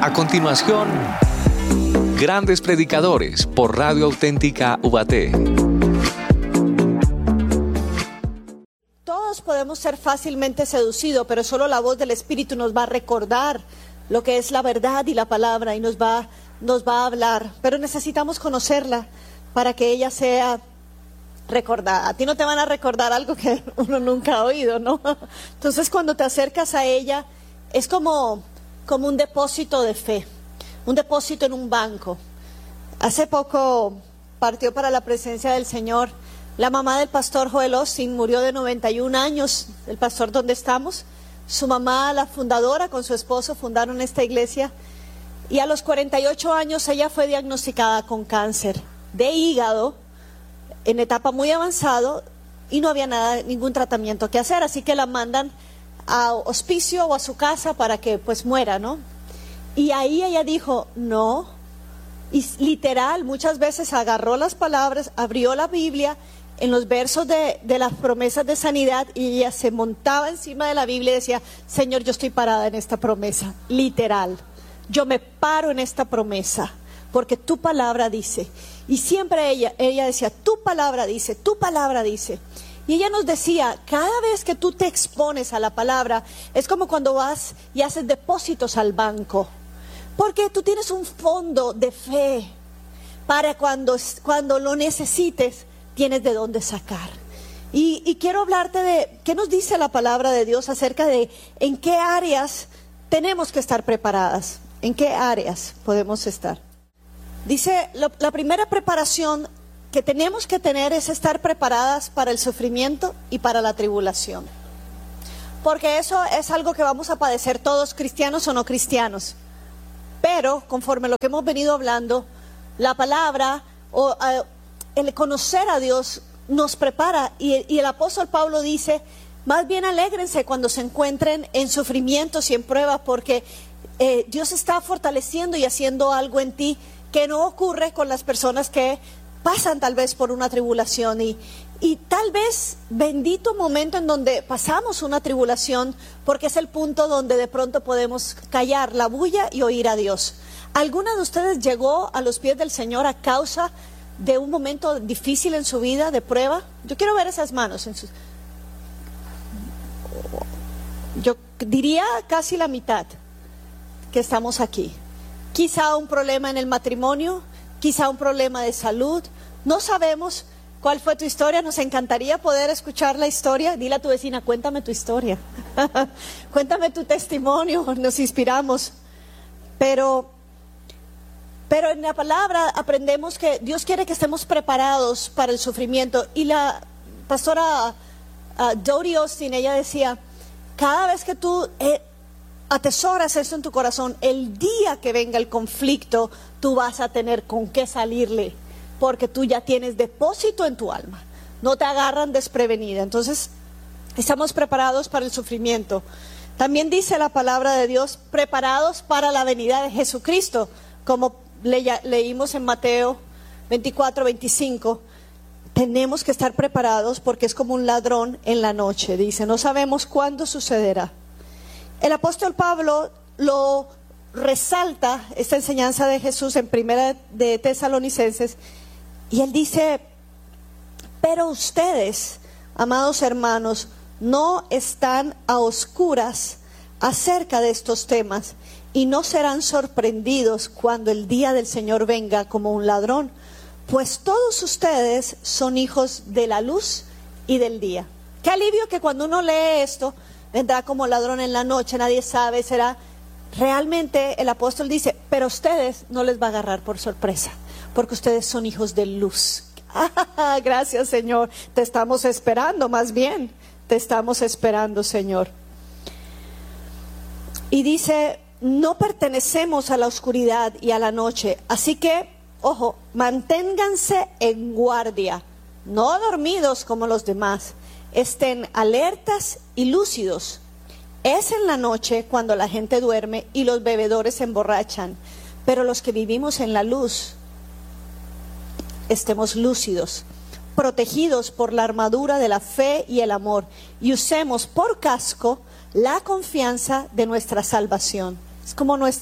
A continuación, Grandes Predicadores por Radio Auténtica Ubaté. Todos podemos ser fácilmente seducidos, pero solo la voz del Espíritu nos va a recordar lo que es la verdad y la palabra y nos va a hablar. Pero necesitamos conocerla para que ella sea recordada. A ti no te van a recordar algo que uno nunca ha oído, ¿no? Entonces cuando te acercas a ella es como un depósito de fe, un depósito en un banco. Hace poco partió para la presencia del Señor la mamá del pastor Joel Austin, murió de 91 años, el pastor donde estamos. Su mamá, la fundadora, con su esposo fundaron esta iglesia y a los 48 años ella fue diagnosticada con cáncer de hígado en etapa muy avanzada y no había ningún tratamiento que hacer, así que la mandan a hospicio o a su casa para que pues muera, ¿no? Y ahí ella dijo no, y literal muchas veces agarró las palabras, abrió la Biblia en los versos de las promesas de sanidad y ella se montaba encima de la Biblia y decía: Señor, yo estoy parada en esta promesa, literal, yo me paro en esta promesa porque tu palabra dice. Y siempre ella decía: tu palabra dice, tu palabra dice. Y ella nos decía: cada vez que tú te expones a la palabra, es como cuando vas y haces depósitos al banco, porque tú tienes un fondo de fe para cuando lo necesites, tienes de dónde sacar. Y quiero hablarte de qué nos dice la palabra de Dios acerca de en qué áreas tenemos que estar preparadas, en qué áreas podemos estar. Dice, la primera preparación que tenemos que tener es estar preparadas para el sufrimiento y para la tribulación. Porque eso es algo que vamos a padecer todos, cristianos o no cristianos. Pero conforme lo que hemos venido hablando, la palabra o el conocer a Dios nos prepara. Y el apóstol Pablo dice: más bien alégrense cuando se encuentren en sufrimientos y en pruebas, porque Dios está fortaleciendo y haciendo algo en ti que no ocurre con las personas que pasan tal vez por una tribulación y tal vez bendito momento en donde pasamos una tribulación, porque es el punto donde de pronto podemos callar la bulla y oír a Dios. ¿Alguna de ustedes llegó a los pies del Señor a causa de un momento difícil en su vida, de prueba? Yo quiero ver esas manos. Yo diría casi la mitad que estamos aquí. Quizá un problema en el matrimonio, quizá un problema de salud, no sabemos cuál fue tu historia. Nos encantaría poder escuchar la historia. Dile a tu vecina: cuéntame tu historia, cuéntame tu testimonio, nos inspiramos. Pero en la palabra aprendemos que Dios quiere que estemos preparados para el sufrimiento. Y la pastora Dodie Austin, ella decía: cada vez que tú atesoras eso en tu corazón, el día que venga el conflicto, tú vas a tener con qué salirle, porque tú ya tienes depósito en tu alma, no te agarran desprevenida. Entonces, estamos preparados para el sufrimiento. También dice la palabra de Dios: preparados para la venida de Jesucristo, como leímos en Mateo 24-25. Tenemos que estar preparados porque es como un ladrón en la noche. Dice: no sabemos cuándo sucederá. El apóstol Pablo lo resalta, esta enseñanza de Jesús, en Primera de Tesalonicenses, y él dice: pero ustedes, amados hermanos, no están a oscuras acerca de estos temas y no serán sorprendidos cuando el día del Señor venga como un ladrón, pues todos ustedes son hijos de la luz y del día. Qué alivio que cuando uno lee esto: vendrá como ladrón en la noche, nadie sabe, será. Realmente el apóstol dice: pero a ustedes no les va a agarrar por sorpresa, porque ustedes son hijos de luz. Gracias, Señor, te estamos esperando, más bien, te estamos esperando, Señor. Y dice: no pertenecemos a la oscuridad y a la noche, así que, ojo, manténganse en guardia, no dormidos como los demás. Estén alertas y lúcidos. Es en la noche cuando la gente duerme y los bebedores se emborrachan, pero los que vivimos en la luz, estemos lúcidos, protegidos por la armadura de la fe y el amor, y usemos por casco la confianza de nuestra salvación. Es como nuestro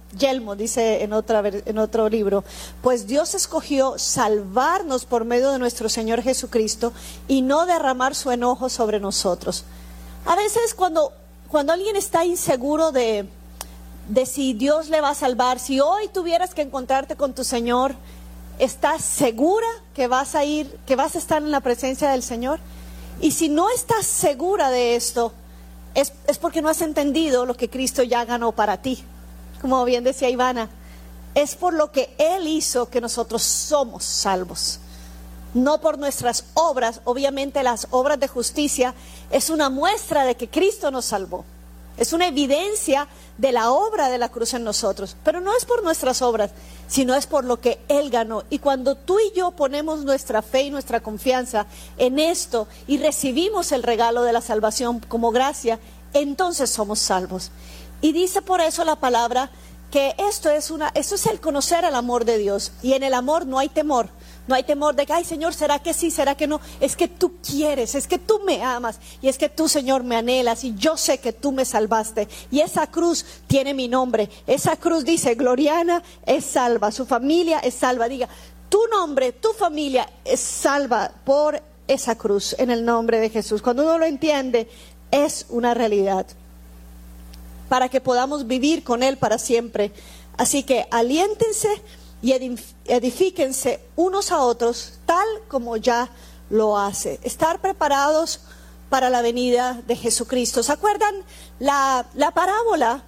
yelmo, dice en otro libro. Pues Dios escogió salvarnos por medio de nuestro Señor Jesucristo y no derramar su enojo sobre nosotros. A veces cuando alguien está inseguro de si Dios le va a salvar, si hoy tuvieras que encontrarte con tu Señor, ¿estás segura que vas a estar en la presencia del Señor? Y si no estás segura de esto, es porque no has entendido lo que Cristo ya ganó para ti. Como bien decía Ivana, es por lo que Él hizo que nosotros somos salvos, no por nuestras obras. Obviamente las obras de justicia es una muestra de que Cristo nos salvó, es una evidencia de la obra de la cruz en nosotros, pero no es por nuestras obras, sino es por lo que Él ganó. Y cuando tú y yo ponemos nuestra fe y nuestra confianza en esto y recibimos el regalo de la salvación como gracia, entonces somos salvos. Y dice por eso la palabra que esto es el conocer el amor de Dios. Y en el amor no hay temor. No hay temor de que, ay Señor, ¿será que sí? ¿Será que no? Es que tú quieres, es que tú me amas. Y es que tú, Señor, me anhelas. Y yo sé que tú me salvaste. Y esa cruz tiene mi nombre. Esa cruz dice, Gloriana es salva, su familia es salva. Diga, tu nombre, tu familia es salva por esa cruz en el nombre de Jesús. Cuando uno lo entiende, es una realidad, para que podamos vivir con Él para siempre. Así que aliéntense y edifíquense unos a otros, tal como ya lo hace. Estar preparados para la venida de Jesucristo. ¿Se acuerdan la parábola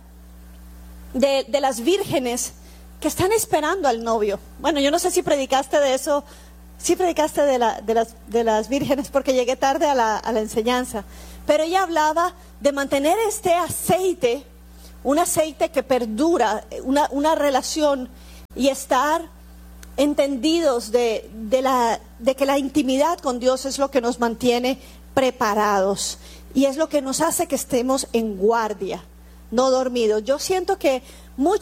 de las vírgenes que están esperando al novio? Bueno, yo no sé si predicaste de eso. Sí predicaste de las vírgenes, porque llegué tarde a la enseñanza. Pero ella hablaba de mantener este aceite, un aceite que perdura, una relación, y estar entendidos de que la intimidad con Dios es lo que nos mantiene preparados y es lo que nos hace que estemos en guardia, no dormidos. Yo siento que muchas